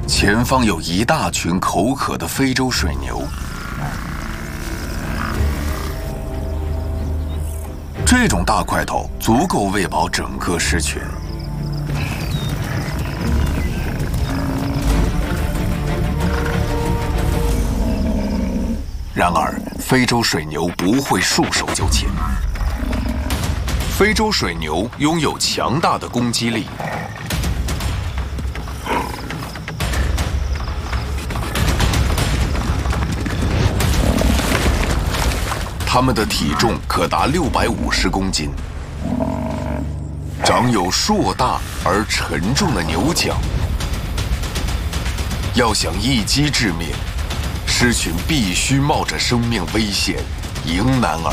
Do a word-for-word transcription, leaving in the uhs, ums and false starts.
前方有一大群口渴的非洲水牛。这种大块头足够喂饱整个狮群。然而，非洲水牛不会束手就擒。非洲水牛拥有强大的攻击力。它们的体重可达六百五十公斤，长有硕大而沉重的牛角。要想一击致命，狮群必须冒着生命危险迎难而